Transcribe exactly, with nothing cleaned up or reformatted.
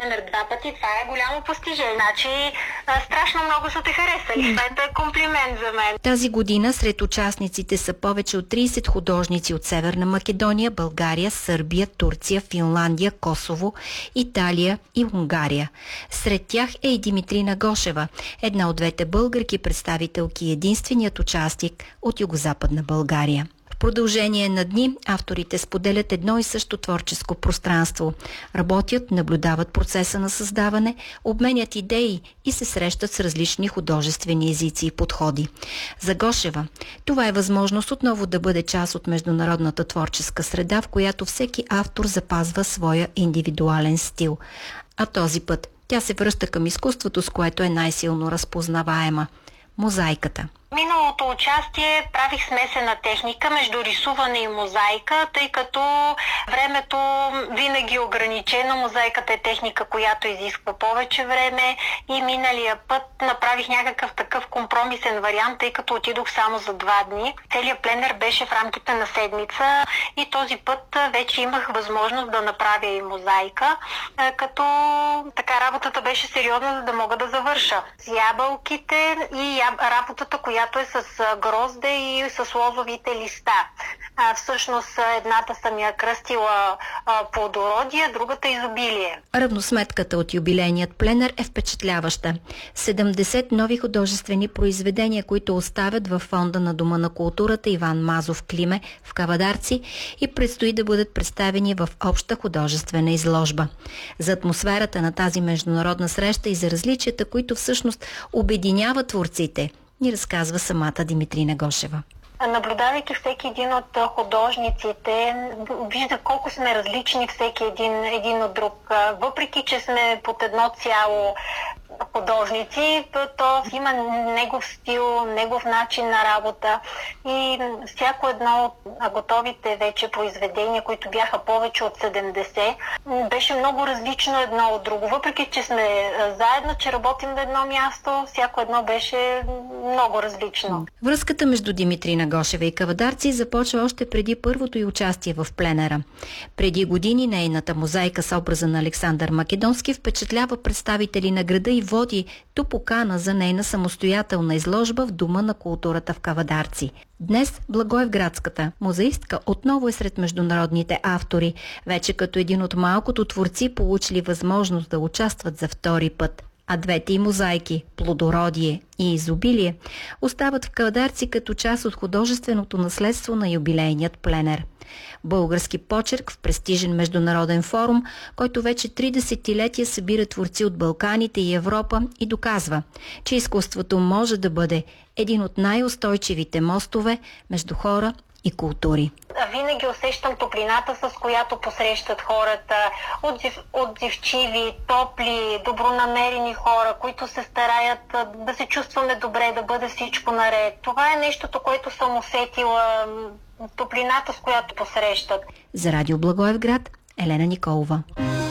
пленер два пъти, това е голямо постижение. Значи страшно много са те харесали. Това е комплимент за мен. Тази година сред участниците са повече от трийсет художници от Северна Македония, България, Сърбия, Турция, Финландия, Косово, Италия и Унгария. Сред тях е и Димитрина Гошева, една от двете българки представителки и единственият участник от Югозападна България. В продължение на дни авторите споделят едно и също творческо пространство. Работят, наблюдават процеса на създаване, обменят идеи и се срещат с различни художествени езици и подходи. За Гошева това е възможност отново да бъде част от международната творческа среда, в която всеки автор запазва своя индивидуален стил. А този път тя се връща към изкуството, с което е най-силно разпознаваема – мозайката. Миналото участие правих смесена техника между рисуване и мозайка, тъй като времето винаги е ограничено. Мозайката е техника, която изисква повече време и миналия път направих някакъв такъв компромисен вариант, тъй като отидох само за два дни. Целият пленер беше в рамките на седмица и този път вече имах възможност да направя и мозайка, като така работата беше сериозна, за да мога да завърша. С ябълките и яб... работата, която която е с грозде и с лозовите листа. А, всъщност едната съм я кръстила а, плодородие, другата изобилие. Равносметката от юбилейният пленер е впечатляваща. седемдесет нови художествени произведения, които оставят във фонда на Дома на културата Иван Мазов Климе в Кавадарци и предстои да бъдат представени в обща художествена изложба. За атмосферата на тази международна среща и за различията, които всъщност обединяват творците, ни разказва самата Димитрина Гошева. Наблюдавайки всеки един от художниците, вижда колко сме различни всеки един, един от друг. Въпреки че сме под едно цяло художници, то има негов стил, негов начин на работа и всяко едно от готовите вече произведения, които бяха повече от седемдесет, беше много различно едно от друго. Въпреки че сме заедно, че работим на едно място, всяко едно беше много различно. Връзката между Димитрина Гошева и Кавадарци започва още преди първото й участие в пленера. Преди години нейната мозайка с образа на Александър Македонски впечатлява представители на града и води до покана за нейна самостоятелна изложба в Дома на културата в Кавадарци. Днес благоевградската музеистка отново е сред международните автори, вече като един от малкото творци, получили възможност да участват за втори път. А двете и мозайки – плодородие и изобилие – остават в Кавадарци като част от художественото наследство на юбилейният пленер. Български почерк в престижен международен форум, който вече три десетилетия събира творци от Балканите и Европа и доказва, че изкуството може да бъде един от най-устойчивите мостове между хора и култури. Винаги усещам топлината, с която посрещат хората, отзив, отзивчиви, топли, добронамерени хора, които се стараят да се чувстваме добре, да бъде всичко наред. Това е нещото, което съм усетила, топлината, с която посрещат. За Радио Благоевград, Елена Николова.